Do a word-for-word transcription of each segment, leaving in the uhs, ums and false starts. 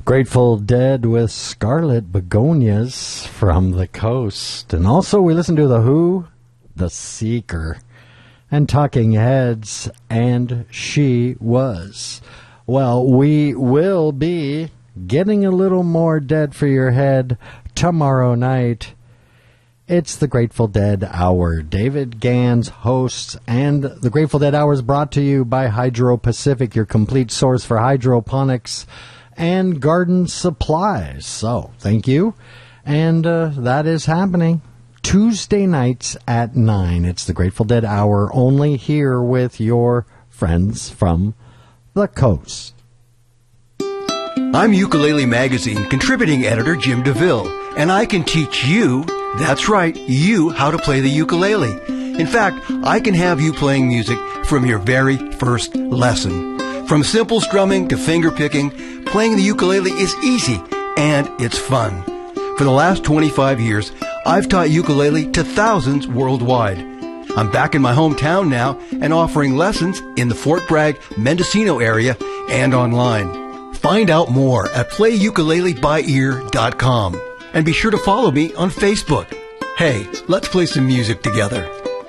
Grateful Dead with Scarlet Begonias from the Coast. And also we listened to The Who, The Seeker, and Talking Heads, and She Was. Well, we will be getting a little more dead for your head tomorrow night. It's the Grateful Dead Hour. David Gans hosts, and the Grateful Dead Hour is brought to you by Hydro Pacific, your complete source for hydroponics and garden supplies. So, thank you. And uh, that is happening Tuesday nights at nine. It's the Grateful Dead Hour, only here with your friends from the coast. I'm Ukulele Magazine contributing editor Jim DeVille, and I can teach you, that's right, you, how to play the ukulele. In fact, I can have you playing music from your very first lesson. From simple strumming to finger picking, playing the ukulele is easy, and it's fun. For the last twenty-five years, I've taught ukulele to thousands worldwide. I'm back in my hometown now and offering lessons in the Fort Bragg, Mendocino area and online. Find out more at play ukulele by ear dot com. And be sure to follow me on Facebook. Hey, let's play some music together.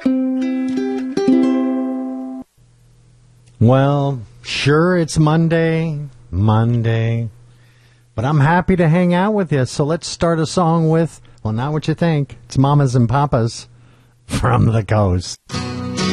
Well, sure, it's Monday, Monday, but I'm happy to hang out with you. So let's start a song with, well, not what you think. It's Mamas and Papas from the Coast.